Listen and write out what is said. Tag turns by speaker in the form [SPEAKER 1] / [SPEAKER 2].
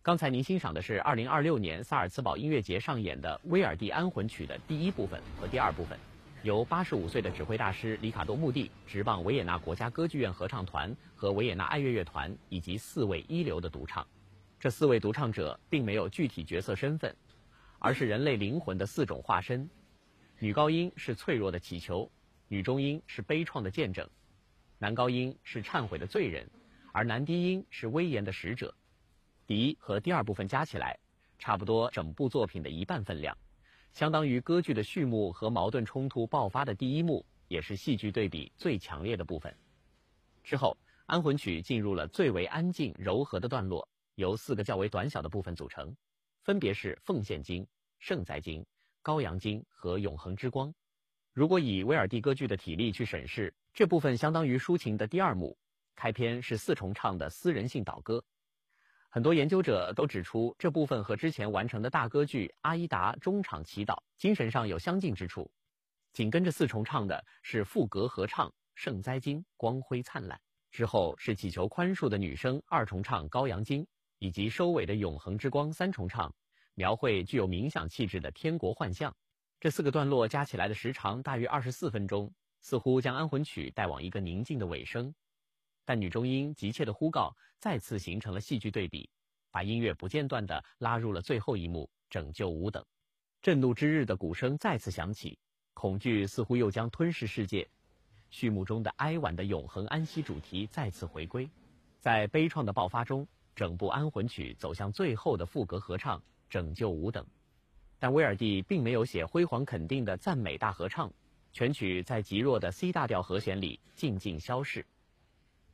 [SPEAKER 1] 刚才您欣赏的是2026年萨尔茨堡音乐节上演的威尔第安魂曲的第一部分和第二部分，由85岁的指挥大师里卡多·穆蒂执棒维也纳国家歌剧院合唱团和维也纳爱乐乐团以及4位一流的独唱。这4位独唱者并没有具体角色身份，而是人类灵魂的4种化身。女高音是脆弱的祈求，女中音是悲怆的见证，男高音是忏悔的罪人，而男低音是威严的使者。第一和第二部分加起来，差不多整部作品的一半分量，相当于歌剧的序幕和矛盾冲突爆发的第一幕，也是戏剧对比最强烈的部分。之后，安魂曲进入了最为安静柔和的段落，由4个较为短小的部分组成，分别是奉献经、圣哉经、羔羊经和永恒之光。如果以威尔第歌剧的体例去审视，这部分相当于抒情的第二幕，开篇是4重唱的私人性祷歌。很多研究者都指出，这部分和之前完成的大歌剧《阿依达》中场祈祷精神上有相近之处。紧跟着4重唱的是赋格合唱圣哉经光辉灿烂，之后是祈求宽恕的女声2重唱羔羊经，以及收尾的永恒之光3重唱，描绘具有冥想气质的天国幻象。这4个段落加起来的时长大约24分钟，似乎将安魂曲带往一个宁静的尾声。但女中音急切的呼告再次形成了戏剧对比，把音乐不间断地拉入了最后一幕拯救吾等。震怒之日的鼓声再次响起，恐惧似乎又将吞噬世界。序幕中的哀婉的永恒安息主题再次回归，在悲怆的爆发中，整部安魂曲走向最后的赋格合唱拯救吾等。但威尔第并没有写辉煌肯定的赞美大合唱，全曲在极弱的 C 大调和弦里静静消逝。